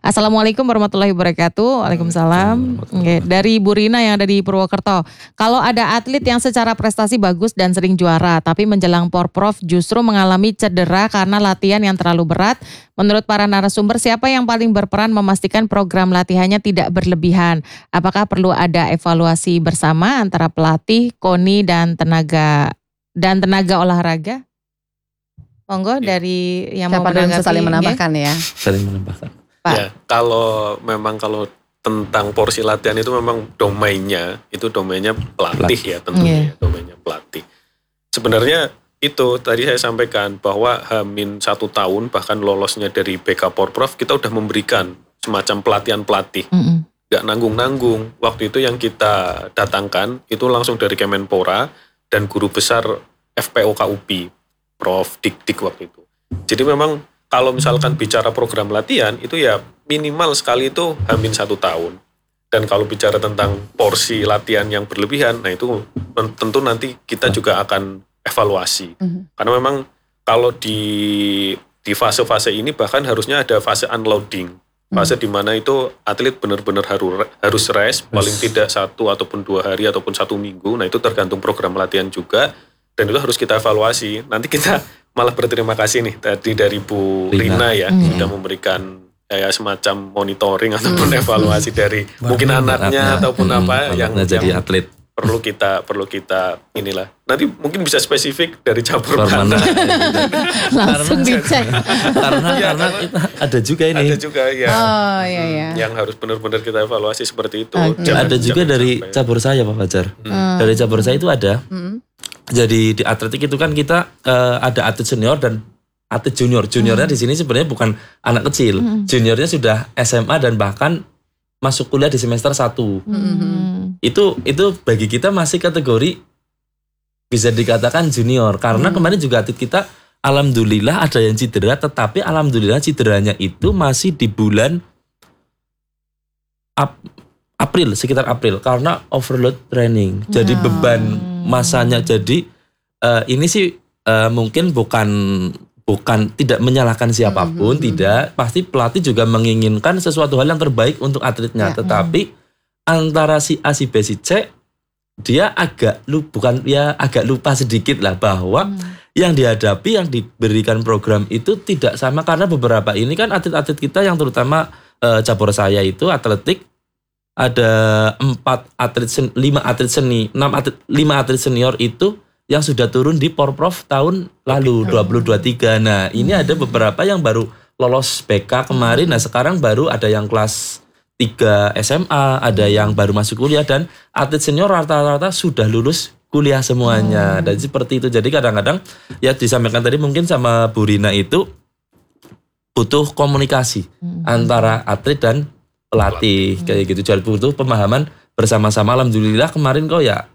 Assalamualaikum warahmatullahi wabarakatuh. Waalaikumsalam. Oke, dari Bu Rina yang ada di Purwokerto. Kalau ada atlet yang secara prestasi bagus dan sering juara, tapi menjelang Porprov justru mengalami cedera karena latihan yang terlalu berat, menurut para narasumber siapa yang paling berperan memastikan program latihannya tidak berlebihan? Apakah perlu ada evaluasi bersama antara pelatih, KONI dan tenaga olahraga? Monggo dari yang siapa mau menanggapi. saling menambahkan ya. Saling menambahkan. Pak. Ya, kalau tentang porsi latihan itu memang domainnya pelatih ya tentunya, domainnya pelatih. Sebenarnya itu tadi saya sampaikan bahwa H-1 tahun bahkan lolosnya dari BK Porprov kita udah memberikan semacam pelatihan pelatih. Gak nanggung-nanggung. Waktu itu yang kita datangkan itu langsung dari Kemenpora dan guru besar FPO KUP, Prof. Dik waktu itu. Jadi memang kalau misalkan bicara program latihan itu ya minimal sekali itu H-1 tahun. Dan kalau bicara tentang porsi latihan yang berlebihan, nah itu tentu nanti kita juga akan evaluasi. Karena memang kalau di fase-fase ini bahkan harusnya ada fase unloading. Fase di mana itu atlet benar-benar harus rest, paling tidak 1 ataupun 2 hari ataupun 1 minggu. Nah itu tergantung program latihan juga. Dan itu harus kita evaluasi. Nanti kita malah berterima kasih nih tadi dari Bu Rina ya, sudah memberikan kayak semacam monitoring ataupun evaluasi dari mungkin anaknya ataupun apa yang jadi atlet. Perlu kita inilah. Nanti mungkin bisa spesifik dari cabur mana. Langsung dicek. Karena ada juga ini. Ada juga ya. Oh iya. Yang harus benar-benar kita evaluasi seperti itu. Ada juga dari cabur saya Pak Fajar. Dari cabur saya itu ada. Jadi di atletik itu kan kita ada atlet senior dan atlet junior. Juniornya di sini sebenarnya bukan anak kecil. Juniornya sudah SMA dan bahkan masuk kuliah di semester 1. Itu bagi kita masih kategori bisa dikatakan junior. Karena kemarin juga atlet kita alhamdulillah ada yang cedera, tetapi alhamdulillah cederanya itu masih di bulan April, sekitar April, karena overload training. Jadi beban masanya. Jadi ini sih mungkin bukan tidak menyalahkan siapapun, tidak. Pasti pelatih juga menginginkan sesuatu hal yang terbaik untuk atletnya. Tetapi antara si A, si B, si C, dia agak lupa sedikit lah bahwa yang dihadapi, yang diberikan program itu tidak sama. Karena beberapa ini kan atlet-atlet kita yang terutama cabur saya itu atletik, ada 5 atlet senior itu yang sudah turun di Porprov tahun lalu 2023. Nah, ini ada beberapa yang baru lolos BK kemarin. Nah, sekarang baru ada yang kelas 3 SMA, ada yang baru masuk kuliah, dan atlet senior rata-rata sudah lulus kuliah semuanya. Dan seperti itu. Jadi kadang-kadang ya disampaikan tadi mungkin sama Bu Rina itu butuh komunikasi antara atlet dan pelatih kayak gitu. Jadi butuh pemahaman bersama-sama. Alhamdulillah kemarin kok ya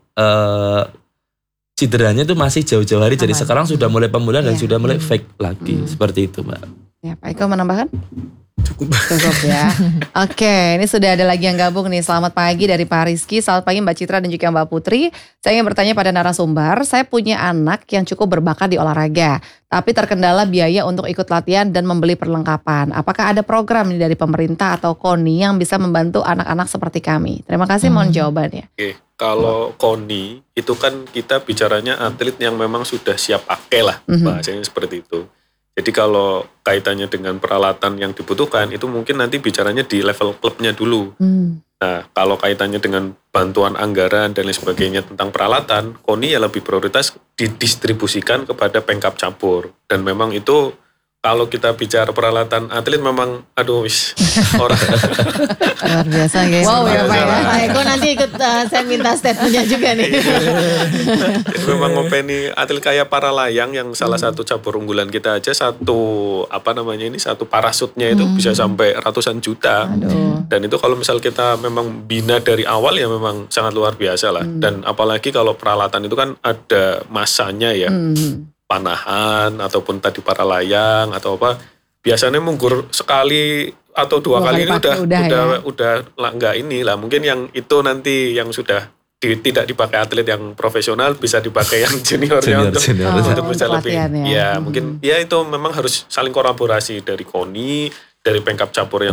cederanya itu masih jauh-jauh hari. Jadi sekarang sudah mulai pemulihan dan sudah mulai fake lagi. Seperti itu Mbak. Ya, Pak Eko menambahkan? Cukup ya. Oke, ini sudah ada lagi yang gabung nih. Selamat pagi dari Pak Rizky, selamat pagi Mbak Citra dan juga Mbak Putri. Saya ingin bertanya pada narasumber, saya punya anak yang cukup berbakat di olahraga, tapi terkendala biaya untuk ikut latihan dan membeli perlengkapan. Apakah ada program dari pemerintah atau KONI yang bisa membantu anak-anak seperti kami? Terima kasih, mohon jawabannya. Oke, kalau KONI itu kan kita bicaranya atlet yang memang sudah siap pakai lah, bahasanya seperti itu. Jadi kalau kaitannya dengan peralatan yang dibutuhkan itu mungkin nanti bicaranya di level klubnya dulu. Nah, kalau kaitannya dengan bantuan anggaran dan lain sebagainya tentang peralatan, KONI ya lebih prioritas didistribusikan kepada Pemkab cabur. Dan memang itu kalau kita bicara peralatan atlet memang orang Luar biasa guys. Wow ya Pak ya. Pak Eko nanti ikut saya minta statementnya juga nih. Jadi memang ngopeni atlet kayak para layang yang salah satu cabur unggulan kita aja satu parasutnya itu bisa sampai ratusan juta. Dan itu kalau misal kita memang bina dari awal ya memang sangat luar biasa lah. Dan apalagi kalau peralatan itu kan ada masanya ya. Panahan ataupun tadi para layang atau apa, biasanya mungkur sekali atau dua kali ini udah nggak ini lah. Mungkin yang itu nanti yang sudah tidak dipakai atlet yang profesional bisa dipakai yang juniornya untuk bisa lebih ya mungkin ya itu memang harus saling kolaborasi dari KONI, dari Pemkab cabur yang